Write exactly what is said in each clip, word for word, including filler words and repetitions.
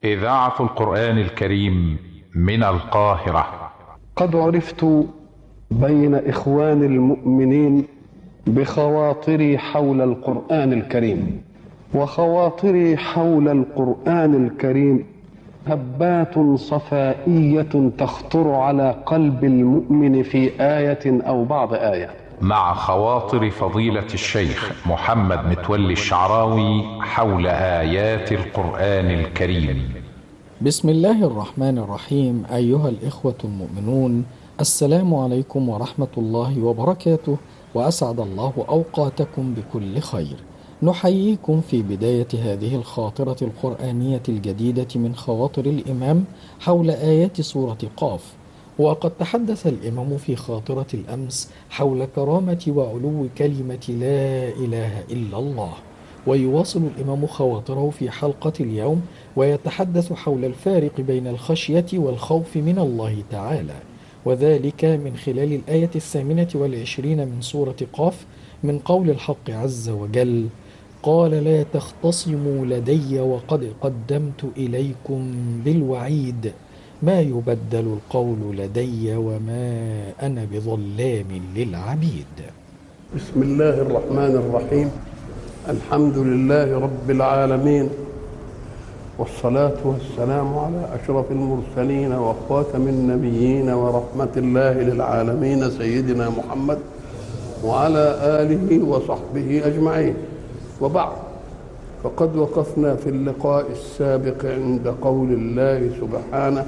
إذاعة القرآن الكريم من القاهرة. قد عرفت بين إخوان المؤمنين بخواطري حول القرآن الكريم، وخواطري حول القرآن الكريم هبات صفائية تخطر على قلب المؤمن في آية أو بعض آية. مع خواطر فضيلة الشيخ محمد متولي الشعراوي حول آيات القرآن الكريم. بسم الله الرحمن الرحيم. أيها الإخوة المؤمنون، السلام عليكم ورحمة الله وبركاته، وأسعد الله أوقاتكم بكل خير. نحييكم في بداية هذه الخاطرة القرآنية الجديدة من خواطر الإمام حول آيات سورة قاف. وقد تحدث الإمام في خاطرة الأمس حول كرامة وعلو كلمة لا إله إلا الله، ويواصل الإمام خواطره في حلقة اليوم ويتحدث حول الفارق بين الخشية والخوف من الله تعالى، وذلك من خلال الآية الثامنة والعشرين من سورة قاف من قول الحق عز وجل: قال لا تختصموا لدي وقد قدمت إليكم بالوعيد ما يبدل القول لدي وما أنا بظلام للعبيد. بسم الله الرحمن الرحيم. الحمد لله رب العالمين، والصلاة والسلام على أشرف المرسلين وخاتم النبيين ورحمة الله للعالمين سيدنا محمد وعلى آله وصحبه أجمعين. وبعد، فقد وقفنا في اللقاء السابق عند قول الله سبحانه: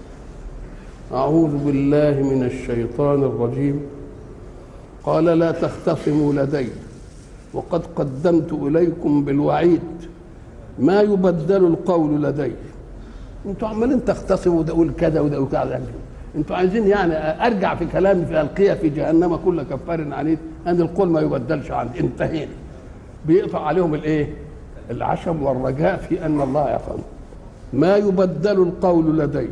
أعوذ بالله من الشيطان الرجيم، قال لا تختصموا لدي وقد قدمت إليكم بالوعيد ما يبدل القول لدي. انتوا عمالين تختصموا، ده يقول كذا وده يقول كذا، انتوا عايزين يعني ارجع في كلامي في القيا في جهنم كل كفار عنيد ان القول ما يبدلش عندي. انتهينا. بيقطع عليهم الايه؟ العشم والرجاء في ان الله يفهم. ما يبدل القول لدي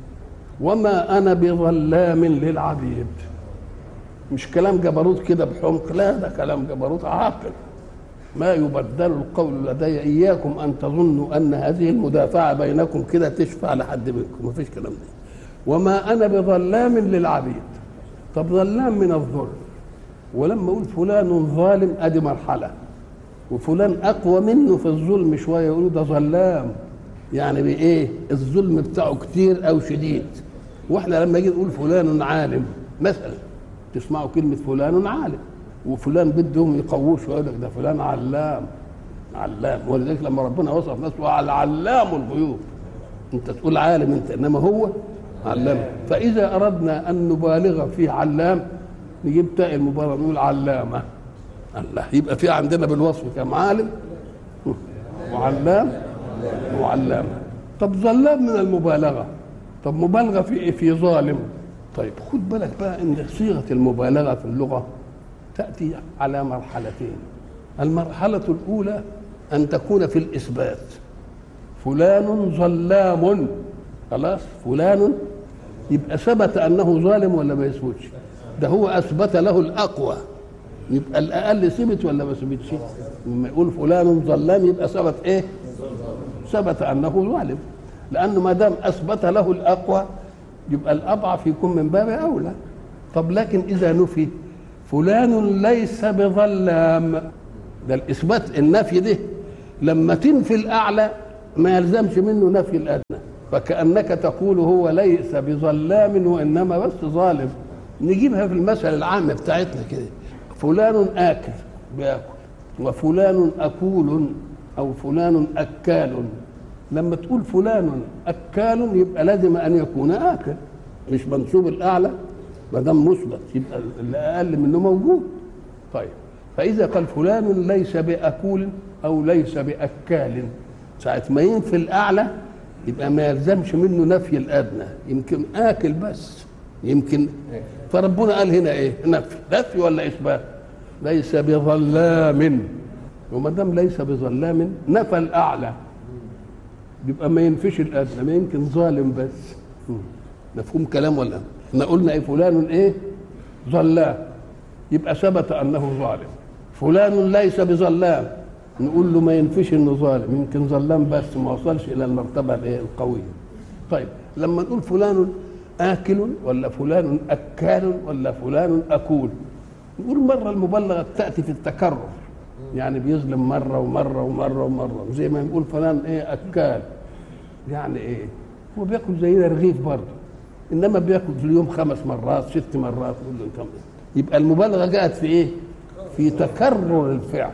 وما انا بظلام للعبيد. مش كلام جبروت كده بحمق، لا، ده كلام جبروت عاقل. ما يبدل القول لدي، اياكم ان تظنوا ان هذه المدافعه بينكم كده تشفع لحد منكم، مفيش كلام ده. وما انا بظلام للعبيد. طب ظلام من الظلم، ولما اقول فلان ظالم ادي مرحله، وفلان اقوى منه في الظلم شويه يقولوا ده ظلام، يعني بايه؟ الظلم بتاعه كتير او شديد. واحنا لما نيجي نقول فلان عالم مثلا، تسمعوا كلمه فلان عالم، وفلان بدهم يقووه شويه يقول لك ده فلان علام علام. ولذلك لما ربنا وصف نفسه على علام الغيوب، انت تقول عالم انت، انما هو علام. فاذا اردنا ان نبالغ في علام نجيب تاء المبالغه نقول علامه. الله، يبقى في عندنا بالوصف كم عالم وعلام وعلامه. طب ظلام من المبالغه، طب مبالغه في ايه؟ في ظالم. طيب خد بالك بقى ان صيغه المبالغه في اللغه تاتي على مرحلتين. المرحله الاولى ان تكون في الاثبات، فلان ظلام، خلاص فلان، يبقى ثبت انه ظالم ولا ما يثبتش؟ ده هو اثبت له الاقوى، يبقى الاقل ثبت ولا ما ثبتش؟ لما يقول فلان ظلام يبقى ثبت ايه؟ ثبت انه ظالم، لانه ما دام اثبت له الاقوى يبقى الاضعف يكون من باب اولى. طب لكن اذا نفي فلان ليس بظلام، ده الاثبات النفي ده لما تنفي الاعلى ما يلزمش منه نفي الادنى، فكانك تقول هو ليس بظلام وانما بس ظالم. نجيبها في المثل العام بتاعتنا كده: فلان آكل بياكل، وفلان أكول أو فلان أكال. لما تقول فلان أكال يبقى لازم أن يكون آكل، مش منسوب الأعلى، ما دام مثبت يبقى اللي أقل منه موجود. طيب، فإذا قال فلان ليس بأكول أو ليس بأكال، ساعة ما ينفي الأعلى يبقى ما يلزمش منه نفي الأدنى، يمكن آكل بس، يمكن. فربنا قال هنا ايه؟ نفي. نفي ولا اثبات؟ ليس بظلام، وما دام ليس بظلام نفى الاعلى يبقى ما ينفيش الادنى، ما يمكن ظالم بس. مفهوم كلام ولا؟ احنا قلنا ايه؟ فلان ايه؟ ظلام، يبقى ثبت انه ظالم. فلان ليس بظلام نقول له ما ينفيش انه ظالم، يمكن ظلام بس ما وصلش الى المرتبه الايه القويه. طيب لما نقول فلان آكل ولا فلان أكال ولا فلان أكول، نقول مرة المبالغة تأتي في التكرر، يعني بيظلم مرة ومرة ومرة ومرة، زي ما نقول فلان إيه أكال، يعني إيه هو بياكل زينا رغيف برضه، إنما بياكل في اليوم خمس مرات ست مرات. يبقى المبالغة جاءت في إيه؟ في تكرر الفعل.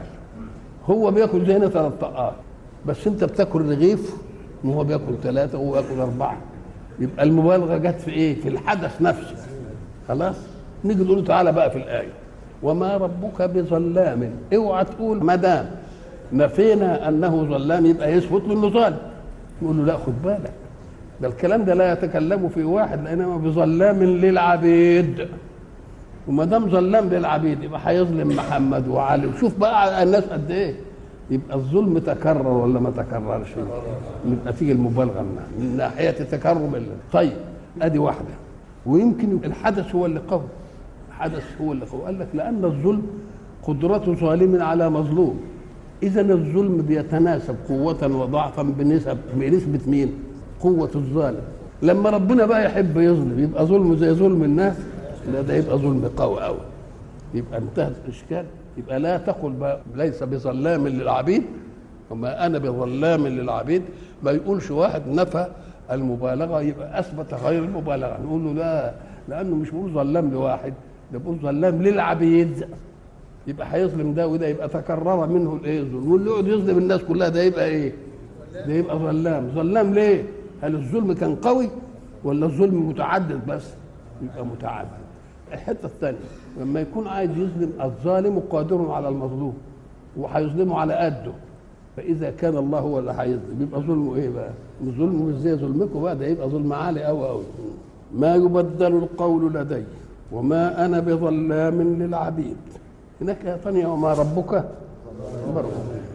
هو بياكل زينا ثلاث طاقات، بس أنت بتاكل رغيف وهو بياكل ثلاثة وهو بياكل أربعة. يبقى المبالغه جت في ايه؟ في الحدث نفسه. خلاص نيجي نقول تعالى بقى في الايه وما ربك بظلام. اوعى تقول ما دام نفينا انه ظلام يبقى يثبت له انه ظالم. نقول له لا خد بالك، ده الكلام ده لا يتكلم في واحد، لانما بظلام للعبيد. وما دام ظلام للعبيد يبقى هيظلم محمد وعلي، وشوف بقى الناس قد ايه. يبقى الظلم تكرر ولا ما تكررش؟ يبقى تيجي المبالغه من ناحيه تكرر. طيب ادي واحده. ويمكن الحدث هو اللي قوي، الحدث هو اللي قوي. قال لك لان الظلم قدرة ظالم على مظلوم، اذا الظلم بيتناسب قوه وضعفا بنسب بنسبه مين؟ قوه الظالم. لما ربنا بقى يحب يظلم يبقى ظلمه زي ظلم الناس؟ لا، ده يبقى ظلم قوي قوي. يبقى انتهت الاشكال. يبقى لا تقل ليس بظلام للعبيد وما انا بظلام للعبيد. ما يقولش واحد نفى المبالغه يبقى اثبت غير المبالغه. نقول له لا، لانه مش بيقول ظلام لواحد، ده بيقول ظلام للعبيد. يبقى هيظلم ده وده، يبقى تكرر منه الايه الظلم. واللي يقعد يظلم الناس كلها ده يبقى ايه؟ ده يبقى ظلام. ظلام ليه؟ هل الظلم كان قوي ولا الظلم متعدد بس؟ يبقى متعدد. الحته الثانيه لما يكون عايز يظلم، الظالم قادر على المظلوم وهيظلمه على قده، فاذا كان الله هو اللي هيظلم يبقى ظلمه ايه بقى؟ ظلمه مش زي ظلمكم بقى، ده يبقى ظلم عالي قوي قوي. ما يبدل القول لدي وما انا بظلام للعبيد. هناك يا ثانيه وما ربك برضه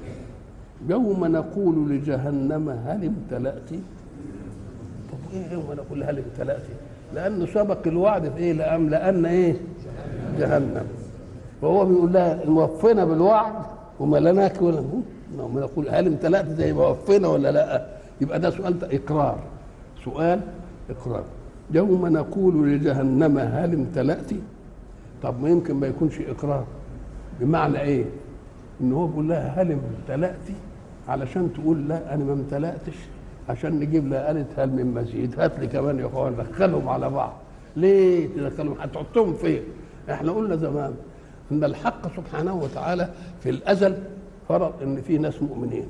يوم نقول لجهنم هل امتلأت. طب ايه يوم نقول هل امتلأت؟ لانه سبق الوعد في ايه؟ لأملأن ايه؟ جهنم. وهو بيقول لها وفينا بالوعد وملناك ولا ما نقول هل امتلأت زي ما وفينا ولا لا؟ يبقى ده سؤال اقرار، سؤال اقرار. يوم نقول لجهنم هل امتلأت. طب ما يمكن ما يكونش اقرار، بمعنى ايه؟ ان هو بيقول لها هل امتلأت علشان تقول لا انا ما امتلأتش، عشان نجيب لها قالت هل من مزيد، هات لي كمان يا اخوان، دخلهم على بعض. ليه تدخلهم؟ هتحطهم فين؟ احنا قلنا زمان ان الحق سبحانه وتعالى في الازل فرض ان في ناس مؤمنين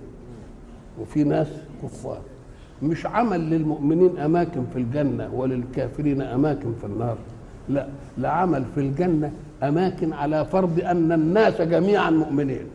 وفي ناس كفار. مش عمل للمؤمنين اماكن في الجنه وللكافرين اماكن في النار، لا، لعمل في الجنه اماكن على فرض ان الناس جميعا مؤمنين،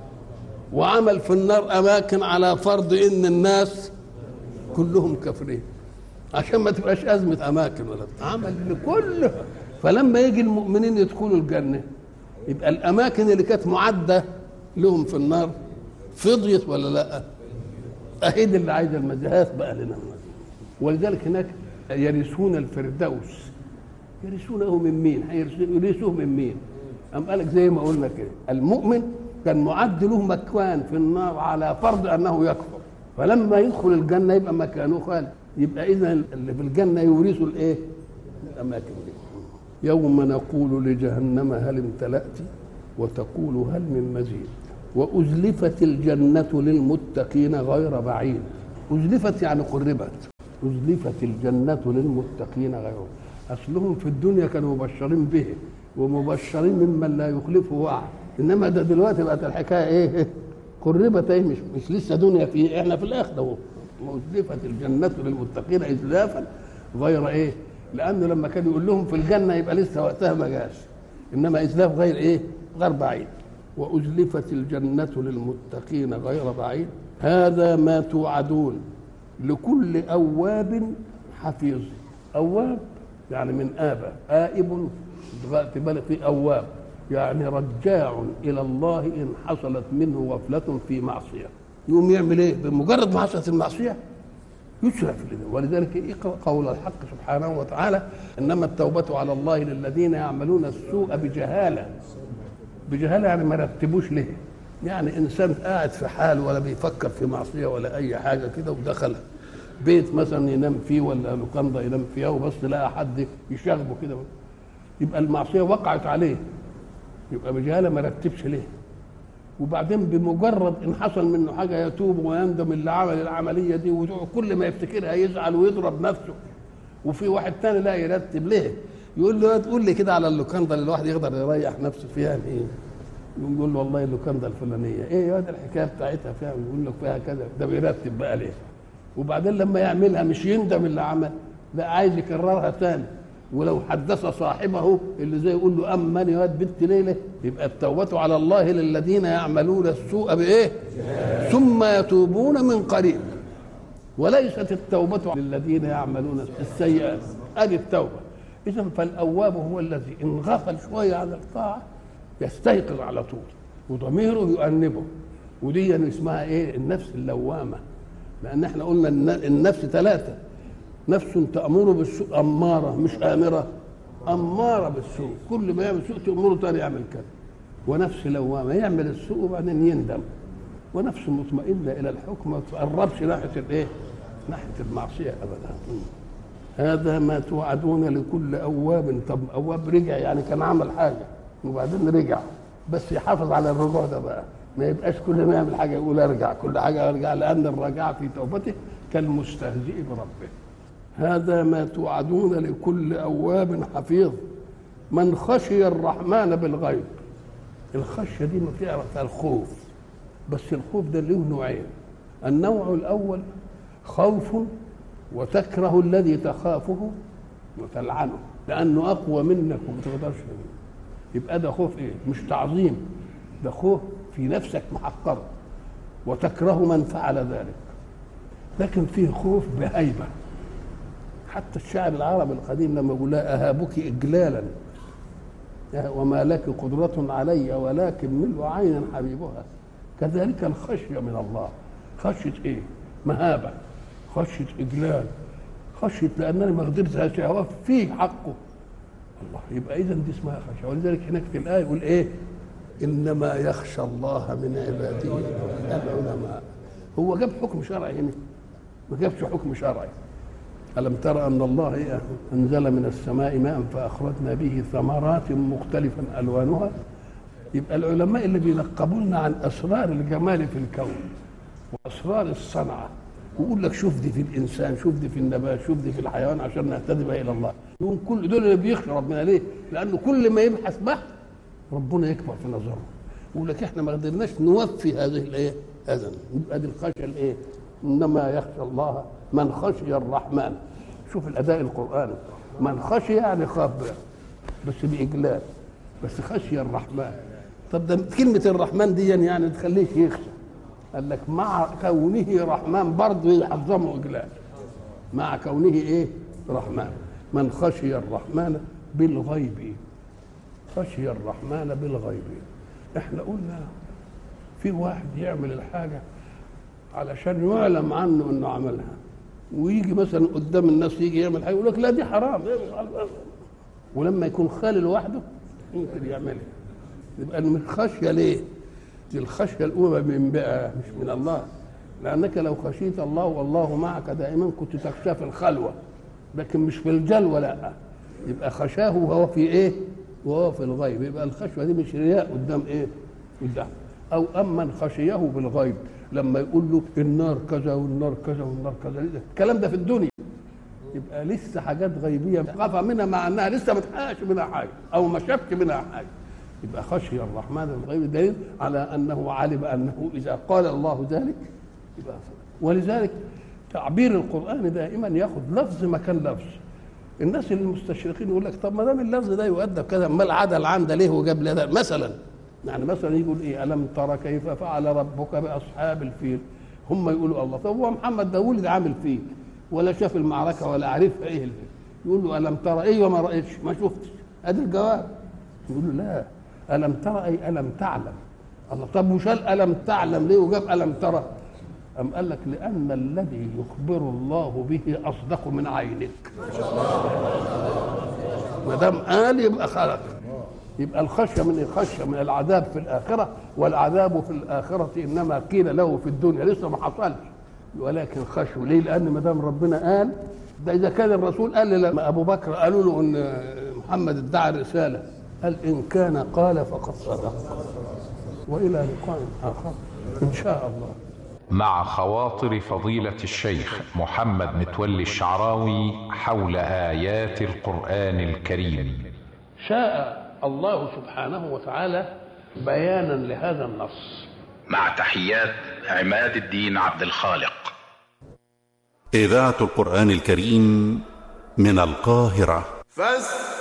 وعمل في النار اماكن على فرض ان الناس كلهم كافرين، عشان ما تبقاش ازمه اماكن ولا عمل لكل. فلما يجي المؤمنين يدخلوا الجنه يبقى الاماكن اللي كانت معده لهم في النار فضيت ولا لا؟ اهيد اللي عايز المزيهات بقى لنا. ولذلك هناك يرثون الفردوس. يرثونه من مين؟ يرثوه من مين؟ أم قالك زي ما قلنا كده المؤمن كان معد له مكان في النار على فرض انه يكفر، فلما يدخل الجنه يبقى مكانه خالد. يبقى اذا اللي في الجنه يورثوا الايه؟ الاماكن دي. يوم نقول لجهنم هل امتلأت وتقول هل من مزيد وأزلفت الجنة للمتقين غير بعيد. أزلفت يعني قربت. أزلفت الجنة للمتقين غير بعيد. أصلهم في الدنيا كانوا مبشرين به ومبشرين ممن لا يخلفه وعد، إنما ده دلوقتي بقت الحكاية إيه؟ قربت إيه؟ مش مش لسه دنيا في إحنا في الآخرة أهو. وأزلفت الجنة للمتقين إزلافا غير إيه؟ لأنه لما كان يقول لهم في الجنة يبقى لسه وقتها ما جاش، إنما إزلاف غير إيه؟ غير بعيد. وأزلفت الجنة للمتقين غير بعيد هذا ما توعدون لكل أواب حفيظ. أواب يعني من آبة، آئب تبالغ في أواب يعني رجاع إلى الله إن حصلت منه غفلة في معصية. يقوم يعمل إيه؟ بمجرد ما حصلت المعصية يسرع في الإذن. ولذلك قول الحق سبحانه وتعالى إنما التوبة على الله للذين يعملون السوء بجهالة. بجهالة يعني ما رتبوش ليه، يعني انسان قاعد في حال ولا بيفكر في معصيه ولا اي حاجه كده، ودخل بيت مثلا ينام فيه ولا لوكاندا ينام فيها، وبس لقى حد يشاغبه كده، يبقى المعصيه وقعت عليه، يبقى بجهاله ما رتبش ليه. وبعدين بمجرد ان حصل منه حاجه يتوب ويندم اللي عمل العمليه دي، وكل ما يفتكرها يزعل ويضرب نفسه. وفي واحد تاني لا يرتب ليه، يقول له تقول لي كده على اللوكاندا اللي الواحد يقدر يريح نفسه فيها ايه؟ يقول له والله اللوكاندا الفلانيه ايه يا واد الحكايه بتاعتها فيها، يقول لك فيها كذا، ده بيرتب بقى ليه. وبعدين لما يعملها مش يندم اللي عمل، لا عايز يكررها تاني. ولو حدث صاحبه اللي زي يقول له امن يا واد بنت ليله، يبقى التوبه على الله للذين يعملون السوء بايه؟ ثم يتوبون من قريب، وليست التوبه للذين يعملون السيئات. ادي التوبه. اذا فالاواب هو الذي ان غفل شويه عن الطاعه يستيقظ على طول وضميره يؤنبه، ودي اسمها ايه؟ النفس اللوامه. لان احنا قلنا النفس ثلاثه: نفس تأمر بالسوء أمارة، مش آمرة، أمارة بالسوء، كل ما يعمل سوء تأمره تاني يعمل كذا. ونفس لوامة يعمل السوء وبعدين يندم. ونفس مطمئنة إلى الحكم ما تقربش ناحية الإيه؟ ناحية المعصية أبدا. هذا ما توعدون لكل أواب. طب أواب رجع يعني كان عمل حاجة وبعدين رجع، بس يحافظ على الرجوع ده بقى، ما يبقاش كل ما يعمل حاجة يقول أرجع، كل حاجة أرجع، لأن الرجاع في توبته كالمستهزئ بربه. هذا ما توعدون لكل أواب حفيظ من خشي الرحمن بالغيب. الخشية دي ما فيها الخوف، بس الخوف ده له نوعين. النوع الأول خوف وتكره الذي تخافه وتلعنه لأنه أقوى منك وما تقدرش، يبقى ده خوف إيه؟ مش تعظيم، ده خوف في نفسك محقره وتكره من فعل ذلك. لكن فيه خوف بهيبة. حتى الشاعر العربي القديم لما يقول لها أهابك إجلالا وما لك قدرة علي ولكن ملء عين حبيبها، كذلك الخشية من الله. خشية إيه؟ مهابة، خشية إجلال، خشية لأنني ما قدرت شهوة في حقه الله. يبقى إذا دي اسمها خشية. ولذلك هناك في الآية يقول إيه؟ إنما يخشى الله من عباده العلماء. هو جاب حكم شرعي هنا، ما جابش حكم شرعي. ألم ترى أن الله إيه؟ أنزل من السماء ماء فأخرجنا به ثمرات مختلفا ألوانها. يبقى العلماء اللي بينقبوا لنا عن أسرار الجمال في الكون وأسرار الصنعة، ويقول لك شوف دي في الإنسان، شوف دي في النبات، شوف دي في الحيوان عشان نهتدي بها إلى الله. يقول كل دول اللي بيخشى ربنا ليه؟ لأنه كل ما يبحث بحث ربنا يكبر في نظره. يقول لك إحنا ما قدرناش نوفي هذه الإيه؟ أذن. يبقى دي الخشية الإيه؟ إنما يخشى الله من خشي الرحمن. شوف الأداء القرآني، من خشي يعني خاف بس بإجلال، بس خشي الرحمن. طب ده كلمة الرحمن دي يعني تخليه يخشى. قال لك مع كونه رحمن برضه يعظمه إجلال، مع كونه إيه؟ رحمن. من خشي الرحمن بالغيب، خشي الرحمن بالغيب. احنا قلنا في واحد يعمل الحاجة علشان يعلم عنه انه عملها، ويجي مثلا قدام الناس يجي يعمل حاجه يقول لك لا دي حرام، ولما يكون خالي لوحده ممكن يعملها. يبقى من خشيه ليه؟ دي الخشيه الاولى من بقى مش من الله، لانك لو خشيت الله والله معك دائما كنت تخشى في الخلوه، لكن مش في الجلوه لا. يبقى خشاه وهو في ايه؟ وهو في الغيب. يبقى الخشيه دي مش رياء قدام ايه؟ قدام. او امن خشيه بالغيب لما يقول له النار كذا والنار كذا والنار كذا، الكلام ده في الدنيا. يبقى لسه حاجات غيبيه خاف منها مع انها لسه ما تحققش منها حاجه او ما شافش منها حاجه. يبقى خشي الرحمن بالغيب دليل على انه علم انه اذا قال الله ذلك يبقى. ولذلك تعبير القران دائما ياخذ لفظ مكان لفظ. الناس المستشرقين يقول لك طب ما دام اللفظ ده يؤدب كذا امال العدل عنده ليه وجاب لي مثلا؟ يعني مثلا يقول ايه؟ الم ترى كيف فعل ربك باصحاب الفيل. هم يقولوا الله، طب هو محمد ده ولد عامل فيل ولا شاف المعركه ولا عارفها ايه الفيل؟ يقول له الم ترى ايه وما رايتش ما شفتش، ادي الجواب. يقول له لا، الم ترى اي الم تعلم. الله، طب وشال الم تعلم ليه وجاب الم ترى؟ أم قال لك لأن الذي يخبر الله به أصدق من عينك. ما دام قال يبقى خلق. يبقى الخشية من الخشية من العذاب في الآخرة، والعذاب في الآخرة إنما قيل له في الدنيا، لسه ما حصلش، ولكن خشوا. ليه؟ لأن ما دام ربنا قال ده، إذا كان الرسول قال لما أبو بكر قالوا له إن محمد ادعى الرسالة، قال إن كان قال فقد صدق، وإلى لقاء آخر إن شاء الله. مع خواطر فضيلة الشيخ محمد متولي الشعراوي حول آيات القرآن الكريم. شاء الله سبحانه وتعالى بيانا لهذا النص. مع تحيات عماد الدين عبد الخالق. إذاعة القرآن الكريم من القاهرة.